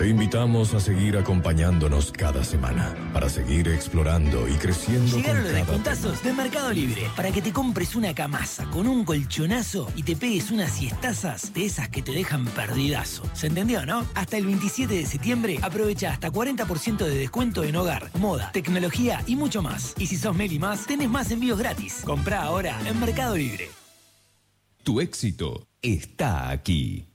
Te invitamos a seguir acompañándonos cada semana para seguir explorando y creciendo. Llegaron los con cada descontazos de Mercado Libre para que te compres una camasa con un colchonazo y te pegues unas siestazas de esas que te dejan perdidazo. ¿Se entendió, no? Hasta el 27 de septiembre aprovecha hasta 40% de descuento en hogar, moda, tecnología y mucho más. Y si sos Meli Más, tenés más envíos gratis. Comprá ahora en Mercado Libre. Tu éxito está aquí.